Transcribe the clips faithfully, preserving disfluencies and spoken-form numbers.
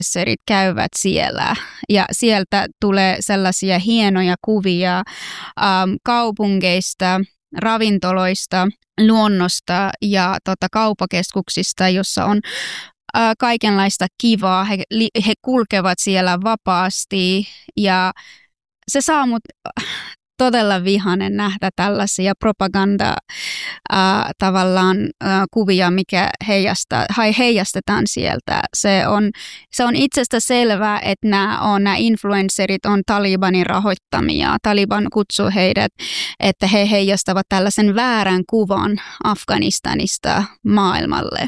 influencerit käyvät siellä ja sieltä tulee sellaisia hienoja kuvia ähm, kaupungeista, ravintoloista, luonnosta ja tota, kaupakeskuksista, jossa on äh, kaikenlaista kivaa. He, he kulkevat siellä vapaasti ja se saa mut todella vihainen nähdä tällaisia propaganda äh, tavallaan äh, kuvia, mikä heijasta, heijastetaan sieltä. Se on, se on itsestä selvää, että nämä, on, nämä influencerit on Talibanin rahoittamia. Taliban kutsuu heidät, että he heijastavat tällaisen väärän kuvan Afganistanista maailmalle.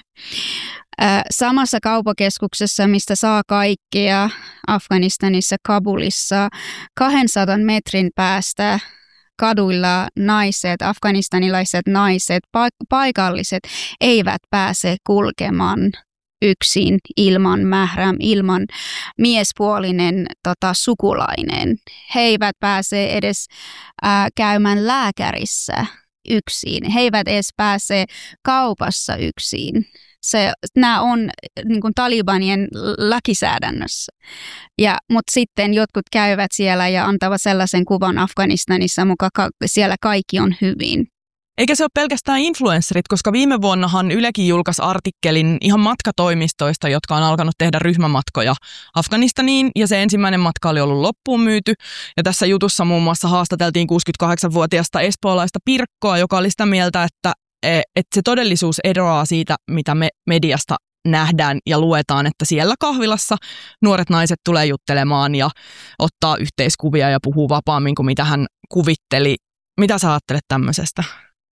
Samassa kaupakeskuksessa, mistä saa kaikkea Afganistanissa, Kabulissa, kahdensadan metrin päästä kaduilla naiset, afganistanilaiset naiset, paikalliset eivät pääse kulkemaan yksin ilman mähräm, ilman miespuolinen tota, sukulainen. He eivät pääse edes äh, käymään lääkärissä yksin. He eivät edes pääse kaupassa yksin. Se, nämä on niin kuin Talibanien lakisäädännössä. Ja, mutta sitten jotkut käyvät siellä ja antavat sellaisen kuvan Afganistanissa, mukaan ka- siellä kaikki on hyvin. Eikä se ole pelkästään influencerit, koska viime vuonnahan Ylekin julkaisi artikkelin ihan matkatoimistoista, jotka on alkanut tehdä ryhmämatkoja Afganistaniin, ja se ensimmäinen matka oli ollut loppuun myyty. Ja tässä jutussa muun muassa haastateltiin kuusikymmentäkahdeksanvuotiaasta espoolaista Pirkkoa, joka oli sitä mieltä, että että se todellisuus eroaa siitä, mitä me mediasta nähdään ja luetaan, että siellä kahvilassa nuoret naiset tulee juttelemaan ja ottaa yhteiskuvia ja puhuu vapaammin kuin mitä hän kuvitteli. Mitä sä ajattelet tämmöisestä?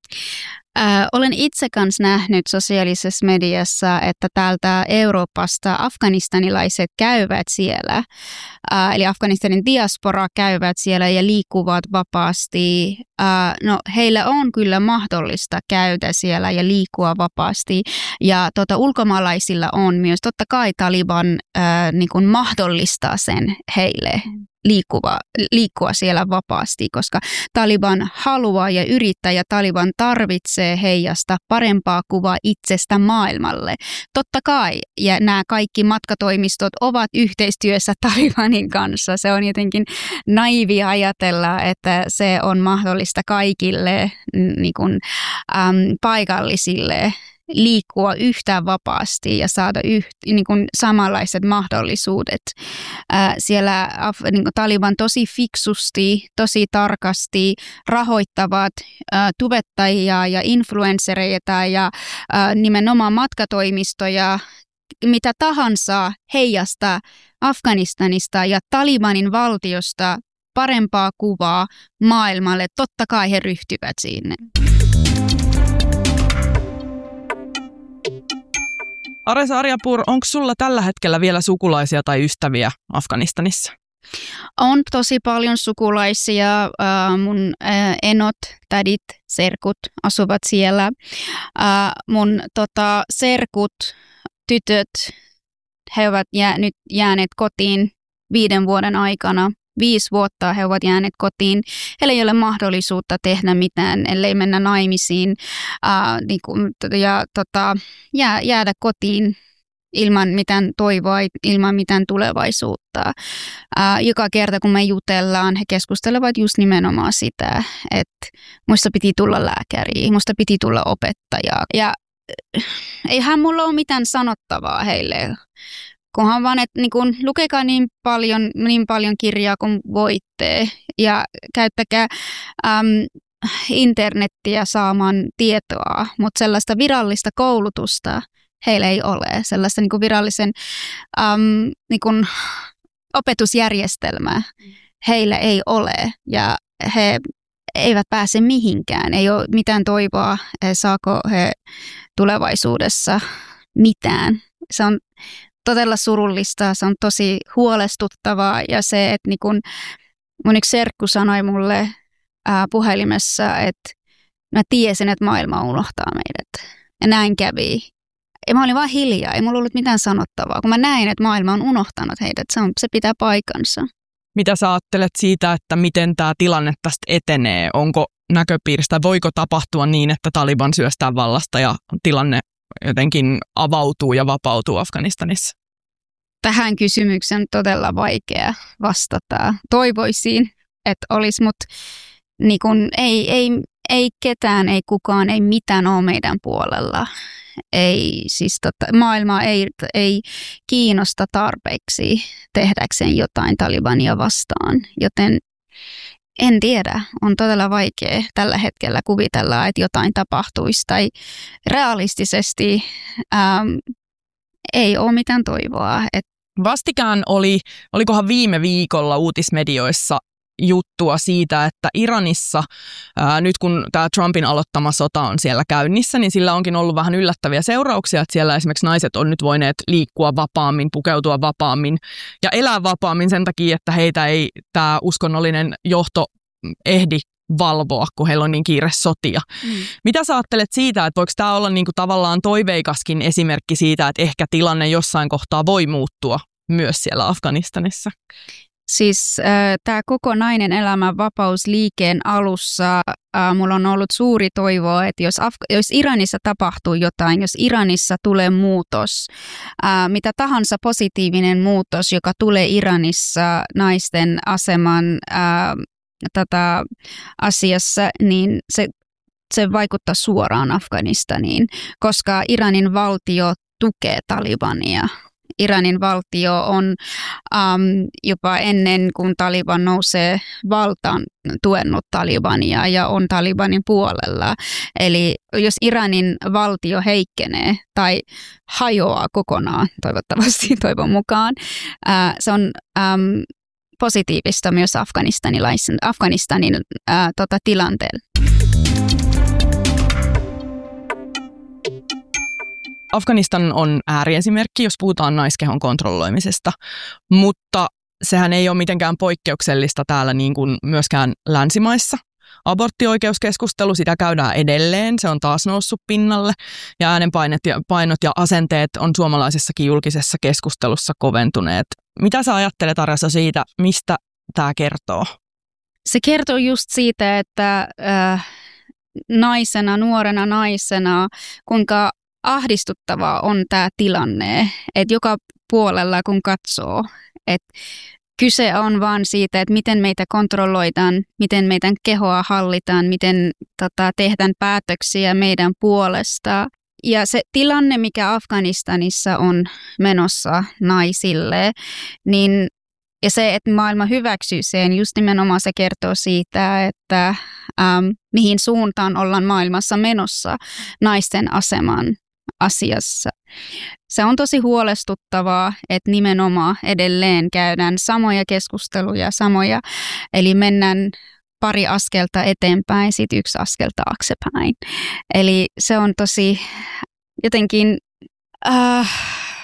Äh, olen itse kanssa nähnyt sosiaalisessa mediassa, että täältä Euroopasta afganistanilaiset käyvät siellä, äh, eli Afganistanin diaspora käyvät siellä ja liikkuvat vapaasti. Äh, no, heillä on kyllä mahdollista käydä siellä ja liikkua vapaasti, ja tota, ulkomaalaisilla on myös, totta kai Taliban äh, niin kuin mahdollistaa sen heille. Liikkuva, liikkua siellä vapaasti, koska Taliban haluaa ja yrittää ja Taliban tarvitsee heijasta parempaa kuvaa itsestä maailmalle. Totta kai, ja nämä kaikki matkatoimistot ovat yhteistyössä Talibanin kanssa. Se on jotenkin naivi ajatella, että se on mahdollista kaikille niin kuin, äm, paikallisille liikkua yhtä vapaasti ja saada yht, niin kuin samanlaiset mahdollisuudet. Ää, siellä niin kuin Taliban tosi fiksusti, tosi tarkasti rahoittavat ää, tubettajia ja influenssereita ja ää, nimenomaan matkatoimistoja, mitä tahansa heijasta Afganistanista ja Talibanin valtiosta parempaa kuvaa maailmalle. Totta kai he ryhtyvät sinne. Areza Aryapur, onko sulla tällä hetkellä vielä sukulaisia tai ystäviä Afganistanissa? On tosi paljon sukulaisia. Uh, mun uh, enot, tädit, serkut asuvat siellä. Uh, mun tota, serkut, tytöt, he ovat jää, nyt jääneet kotiin viiden vuoden aikana. Viisi vuotta he ovat jääneet kotiin. Heillä ei ole mahdollisuutta tehdä mitään, ellei mennä naimisiin ää, niin kuin, ja tota, jää, jäädä kotiin ilman mitään toivoa, ilman mitään tulevaisuutta. Ää, joka kerta, kun me jutellaan, he keskustelevat just nimenomaan sitä, että musta piti tulla lääkäri, musta piti tulla opettaja. Ja eihän mulla ole mitään sanottavaa heille. Kunhan vaan, että niin kun, lukekaa niin paljon, niin paljon kirjaa kuin voitte ja käyttäkää äm, internettiä saamaan tietoa, mutta sellaista virallista koulutusta heillä ei ole. Sellaista niin kun virallisen äm, niin kun, opetusjärjestelmää heillä ei ole ja he eivät pääse mihinkään. Ei ole mitään toivoa, saako he tulevaisuudessa mitään. Se on todella surullista, se on tosi huolestuttavaa ja se, että niin kun mun yksi serkku sanoi mulle ää, puhelimessa, että mä tiesin, että maailma unohtaa meidät. Ja näin kävi. Ja mä olin vaan hiljaa, ei mulla ollut mitään sanottavaa, kun mä näin, että maailma on unohtanut heidät. Se, on, se pitää paikansa. Mitä sä ajattelet siitä, että miten tämä tilanne tästä etenee? Onko näköpiiristä, voiko tapahtua niin, että Taliban syöstää vallasta ja tilanne jotenkin avautuu ja vapautuu Afganistanissa? Tähän kysymykseen on todella vaikea vastata. Toivoisin, että olisi, mutta niin kun ei, ei, ei ketään, ei kukaan, ei mitään ole meidän puolella. Ei, siis tota, maailma ei, ei kiinnosta tarpeeksi tehdäkseen jotain Talibania vastaan, joten en tiedä. On todella vaikea tällä hetkellä kuvitella, että jotain tapahtuisi tai realistisesti ähm, ei ole mitään toivoa. Et Vastikään oli, olikohan viime viikolla uutismedioissa juttua siitä, että Iranissa, ää, nyt kun tämä Trumpin aloittama sota on siellä käynnissä, niin sillä onkin ollut vähän yllättäviä seurauksia, että siellä esimerkiksi naiset on nyt voineet liikkua vapaammin, pukeutua vapaammin ja elää vapaammin sen takia, että heitä ei tämä uskonnollinen johto ehdi valvoa, kun heillä on niin kiire sotia. Mm. Mitä sä ajattelet siitä, että voiko tämä olla niinku tavallaan toiveikaskin esimerkki siitä, että ehkä tilanne jossain kohtaa voi muuttua myös siellä Afganistanissa? Siis äh, tämä koko Nainen elämän vapausliikkeen alussa äh, mulla on ollut suuri toivo, että jos, Af- jos Iranissa tapahtuu jotain, jos Iranissa tulee muutos, äh, mitä tahansa positiivinen muutos, joka tulee Iranissa naisten aseman äh, tätä asiassa, niin se, se vaikuttaa suoraan Afganistaniin, koska Iranin valtio tukee Talibania. Iranin valtio on um, jopa ennen kuin Taliban nousee valtaan tuennut Talibania ja on Talibanin puolella. Eli jos Iranin valtio heikkenee tai hajoaa kokonaan, toivottavasti toivon mukaan, uh, se on um, positiivista myös afganistanilaisen, Afganistanin uh, tota, tilanteella. Afganistan on ääriesimerkki, jos puhutaan naiskehon kontrolloimisesta, mutta sehän ei ole mitenkään poikkeuksellista täällä niin kuin myöskään länsimaissa. Aborttioikeuskeskustelu, sitä käydään edelleen, se on taas noussut pinnalle ja äänenpainot ja, painot ja asenteet on suomalaisessakin julkisessa keskustelussa koventuneet. Mitä sä ajattelet, Arjessa, siitä, mistä tämä kertoo? Se kertoo just siitä, että äh, naisena, nuorena naisena, kuinka ahdistuttavaa on tämä tilanne, että joka puolella kun katsoo, että kyse on vaan siitä, että miten meitä kontrolloidaan, miten meidän kehoa hallitaan, miten tota, tehdään päätöksiä meidän puolesta. Ja se tilanne, mikä Afganistanissa on menossa naisille, niin ja se, että maailma hyväksyy sen, just nimenomaan se kertoo siitä, että ähm, mihin suuntaan ollaan maailmassa menossa naisten aseman asiassa. Se on tosi huolestuttavaa, että nimenomaan edelleen käydään samoja keskusteluja, samoja, eli mennään pari askelta eteenpäin, sitten yksi askel taaksepäin. Eli se on tosi jotenkin äh,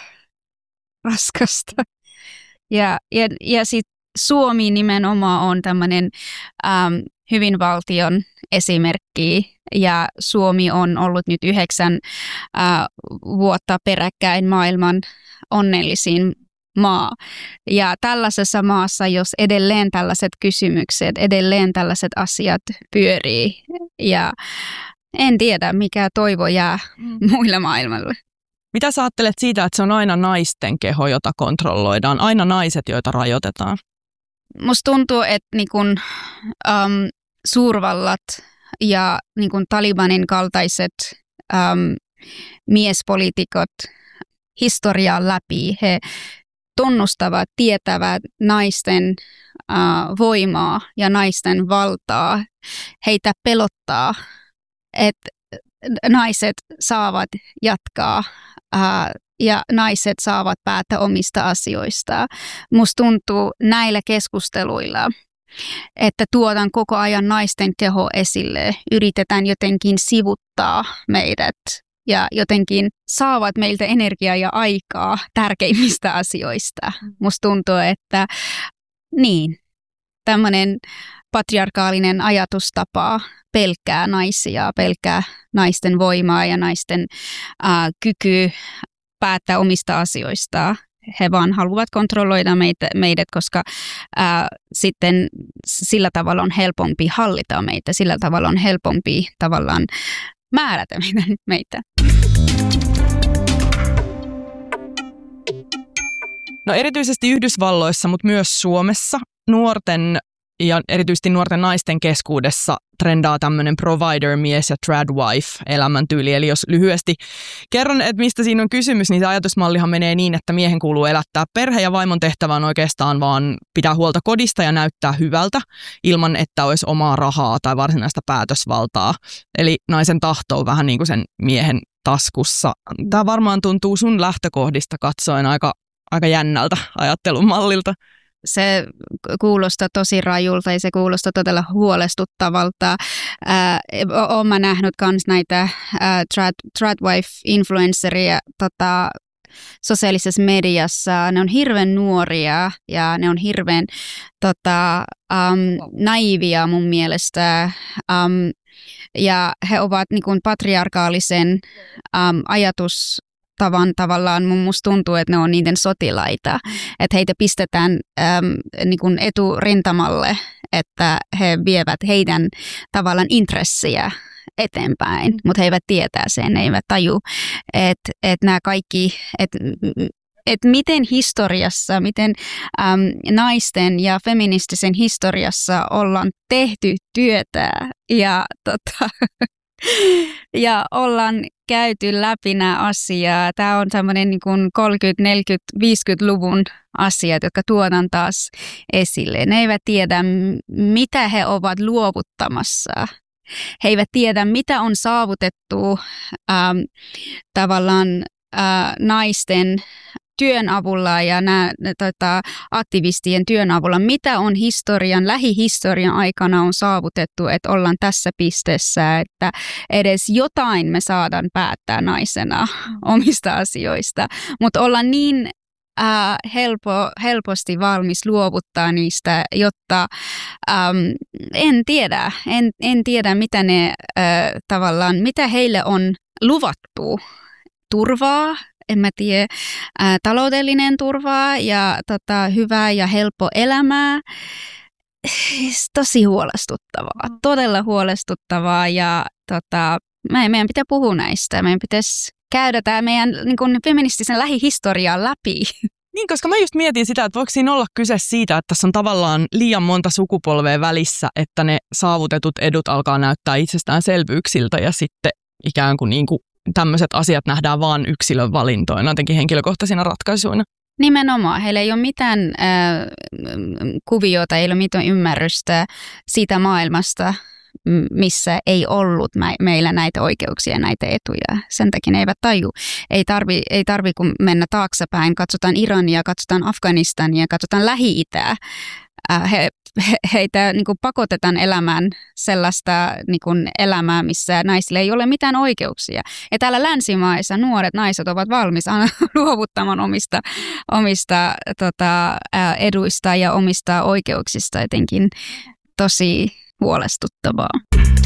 raskasta. Ja, ja, ja sitten Suomi nimenomaan on tämmöinen ähm, hyvinvaltion esimerkki, ja Suomi on ollut nyt yhdeksän äh, vuotta peräkkäin maailman onnellisin maa. Ja tällaisessa maassa, jos edelleen tällaiset kysymykset, edelleen tällaiset asiat pyörii, ja en tiedä, mikä toivo jää muille maailmalle. Mitä sä ajattelet siitä, että se on aina naisten keho, jota kontrolloidaan, aina naiset, joita rajoitetaan? Musta tuntuu, että niin kun, um, suurvallat ja niin kun Talibanin kaltaiset um, miespoliitikot historiaa läpi, he tunnustavat, tietävät naisten uh, voimaa ja naisten valtaa. Heitä pelottaa, että naiset saavat jatkaa uh, ja naiset saavat päättää omista asioista. Musta tuntuu näillä keskusteluilla, että tuodaan koko ajan naisten keho esille, yritetään jotenkin sivuttaa meidät ja jotenkin saavat meiltä energiaa ja aikaa tärkeimmistä asioista. Musta tuntuu, että niin, tämmöinen patriarkaalinen ajatustapa pelkää naisia, pelkää naisten voimaa ja naisten äh, kyky päättää omista asioista. He vaan haluavat kontrolloida meitä, meidät, koska ää, sitten sillä tavalla on helpompi hallita meitä, sillä tavalla on helpompi tavallaan määrätä meitä. No erityisesti Yhdysvalloissa, mutta myös Suomessa nuorten ja erityisesti nuorten naisten keskuudessa trendaa tämmöinen provider-mies ja tradwife-elämäntyyli. Eli jos lyhyesti kerron, että mistä siinä on kysymys, niin se ajatusmallihan menee niin, että miehen kuuluu elättää perhe ja vaimon tehtävä on oikeastaan vaan pitää huolta kodista ja näyttää hyvältä ilman, että olisi omaa rahaa tai varsinaista päätösvaltaa. Eli naisen tahto on vähän niin kuin sen miehen taskussa. Tämä varmaan tuntuu sun lähtökohdista katsoen aika, aika jännältä ajattelun mallilta. Se kuulostaa tosi rajulta ja se kuulostaa todella huolestuttavalta. Äh, Olen mä nähnyt myös näitä äh, trad, tradwife-influenceria tota, sosiaalisessa mediassa. Ne on hirveän nuoria ja ne on hirveän tota, um, naivia mun mielestä. Um, ja he ovat niin kuin patriarkaalisen um, ajatus tavan tavallaan mun musta tuntuu, että ne on niiden sotilaita, että heitä pistetään äm, niin kuin eturintamalle, että he vievät heidän tavallaan intressiä eteenpäin, mutta he eivät tietää sen, he eivät taju, että et nämä kaikki, että et miten historiassa, miten äm, naisten ja feministisen historiassa ollaan tehty työtä ja tota, ja ollaan käyty läpi nämä asiaa. Tämä on semmoinen niin kuin kolmekymmentä-, neljäkymmentä-, viisikymmentäluvun asiat, jotka tuodaan taas esille. Ne eivät tiedä, mitä he ovat luovuttamassa. He eivät tiedä, mitä on saavutettu ähm, tavallaan äh, naisten työn avulla ja nämä tota, aktivistien työn avulla, mitä on historian, lähihistorian aikana on saavutettu, että ollaan tässä pisteessä, että edes jotain me saadaan päättää naisena omista asioista, mutta ollaan niin äh, helpo, helposti valmis luovuttaa niistä, jotta ähm, en tiedä, en, en tiedä mitä ne äh, tavallaan, mitä heille on luvattu, turvaa, en mä tiedä, ää, taloudellinen turvaa ja tota, hyvää ja helppo elämää. Tosi huolestuttavaa, todella huolestuttavaa ja tota, meidän pitää puhua näistä. Meidän pitäisi käydä tämä meidän niin kuin feministisen lähihistoriaa läpi. Niin, koska mä just mietin sitä, että voiko siinä olla kyse siitä, että tässä on tavallaan liian monta sukupolvea välissä, että ne saavutetut edut alkaa näyttää itsestäänselvyyksiltä ja sitten ikään kuin, niin kuin tämmöiset asiat nähdään vaan yksilön valintoina, jotenkin henkilökohtaisina ratkaisuina. Nimenomaan. Heillä ei ole mitään äh, kuviota, ei ole mitään ymmärrystä siitä maailmasta, missä ei ollut me- meillä näitä oikeuksia ja näitä etuja. Sen takia ne eivät taju. Ei tarvi, ei tarvi kun mennä taaksepäin. Katsotaan Irania, katsotaan Afganistania, katsotaan Lähi-Itää. He, he, heitä niin kuin pakotetaan elämään sellaista niin kuin elämää, missä naisille ei ole mitään oikeuksia. Ja täällä länsimaissa nuoret naiset ovat valmis luovuttamaan omista, omista tota, eduista ja omista oikeuksista, jotenkin tosi huolestuttavaa.